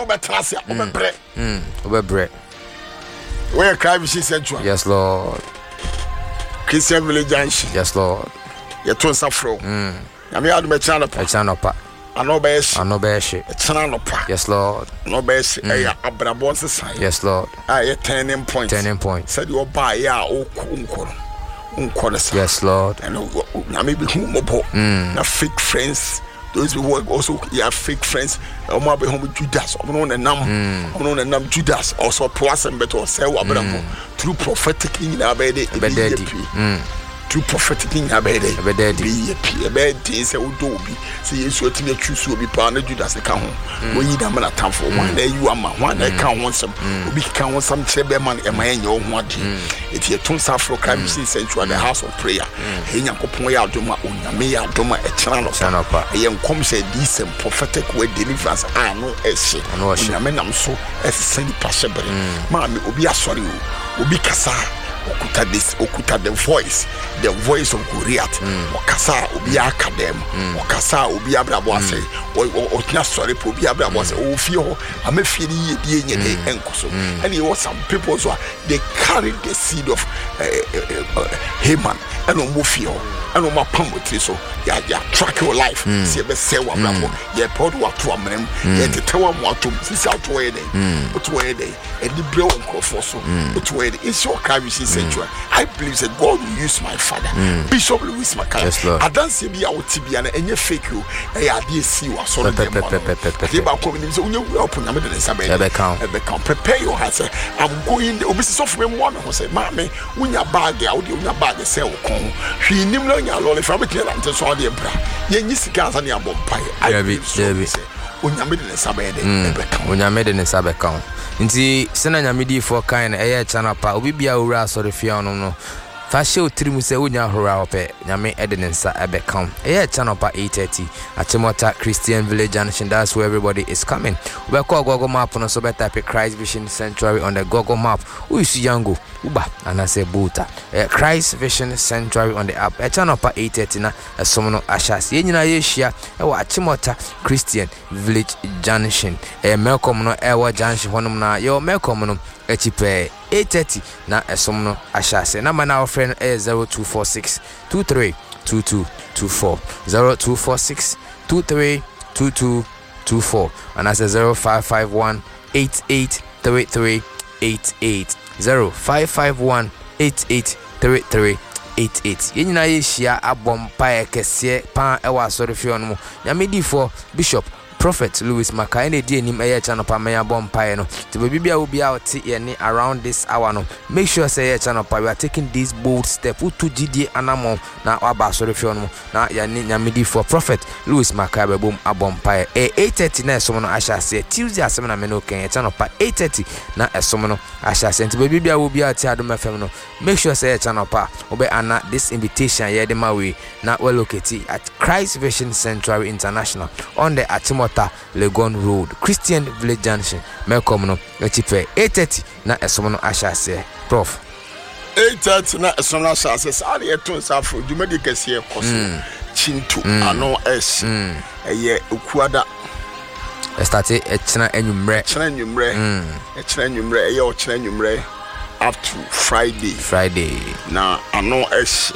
Obetrasia, Obebre. Obebre. Where Cry Vision Central. Yes, Lord. Christian Village Junction. Yes, Lord. Your tone safro. I mean, I'll be Chanapa. I know best. I know best. Yes, Lord. No best. I Abrabon society. Yes, Lord. I turning point. Turning point. Said you buy ya yes, Lord. And I may be home na fake friends. Those who work also have fake friends. I'm be home with Judas. I'm on a name Judas. Also, plus and better sell Abraham through prophetic in Abede. Through prophetic in Abede. Abede is a Udobi. See, you should me choose to be partner Judas. The count. We need a man at time for one day. You are my one day count want some. We count want some Cheberman and my annual one. It's your tone Afro crime central, the house of prayer. Henya Kopoya Doma, Unamea Doma, a channel. A young come say decent prophetic word deliverance. I know a shit. I know a man. I'm so as a sandy passable. Mammy, Obi, sorry, Obi Kasa. Okuta the voice of Goliath. Okasa obi akadem. Okasa obi abrabo ase. O tina sorry po obi abrabo ase. O fio amefiri ye nye enkoso. And there was some people so they carried the seed of Haman and o fio and o mapam so ya track your life. See be say wa brabo. Ye pod wa to amrem. Ye tetewa mo atom. Sisi ato we dey. Oto we dey. E di bre onkofo so. Oto we dey. It's your carry. I believe that God will use my father, Bishop Louis Makaya. Yes, Lord. I don't see me out to be an any fake you. I see you. Sorry, prepare your heart. I'm going. Obisi of me one who say, "Mammy, when your bag out, your bag is sell. She knew your lolly from it and to saw the bra. Yes, guys on your bumpire. I be when you made in the Sabbath, when you made in the Sabbath count. Nti sena nyamedi for kind channel pa obi bia owura so de fia no fa she otirimu se onya hora ope nyame edenensa ebekam channel pa 8:30 Achimota Christian Village Junction. That's where everybody is coming. We call Google Map no so better type Christ Vision Sanctuary on the Google Map. Who is yango uba and I say buta Christ Vision Sanctuary on the app channel pa 8:30 na somono ashas ye nyina ye hia e wa Achimota Christian Village Junction Melcom no e wa junction honum na yo Melcom no echipe 8:30 na esomno ashase number na our friend is 0246 232224 0246 232224 and that's 0551 883388 0551 883388 yenina yeshia abompa ekese pan ewa asori no nyamedi for Bishop Prophet Louis Makaya ne die nim channel pa meya bompa no te bibia obi out ye around this hour no make sure say channel pa we are taking this bold step to GD anamo na aba sori fi no na ya ni nyamedi for Prophet Louis Makaya bebom abompa 8:30 na esom no ashase Tuesday asem na me no ken channel pa 8:30 na esom no ashase te bibia obi out Adom FM no make sure say channel pa obe ana this invitation ye de mawe na we locate at Christ Vision Sanctuary International on the Achimota Legon Road, Christian Village Junction. Melcom no echipe 8:30 na esomo no ashase. Prof 8:30 na esomo no ashase. Sari eton safo dwumadi kese ekoso. Chintu ano es. Eye okuada. Start echina enwumre. Echina enwumre eye o china enwumre up to Friday. Na ano es.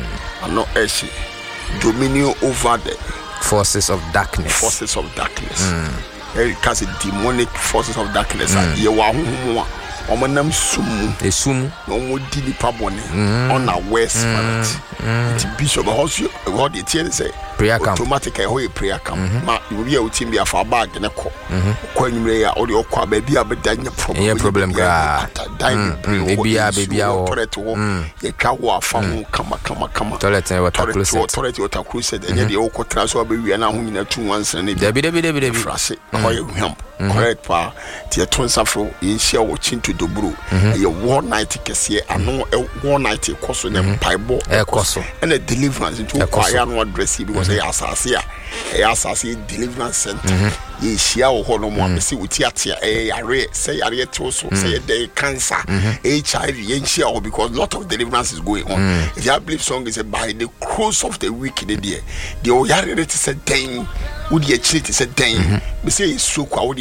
Dominion over the forces of darkness. Because demonic forces of darkness. You are omanam sumu no mo dili pabone on our west the bishop house what the tell say prayer camp automatic prayer camp ma you be out in be afa bag na ko anwure ya odi okwa ba bia bedanya problem ga baby toilet wo ye twa wo afa ho kama toilet water closet enye de okotra so ba wi na ho nyina tu wansa ne debi frase ko ye hwam correct pa tie tonsafro ye hia wo chintu doburo ye war night kese ano war night koso ne paibo koso and a deliverance into kwaya no address because ye asase deliverance center ye hia wo hono mo amese wuti atia yare say yare to so say the cancer HIV ye hia because lot of deliverance is going on. If you believe song is by the close of the week the yare it is a thing would ye treat is a thing me say so kwa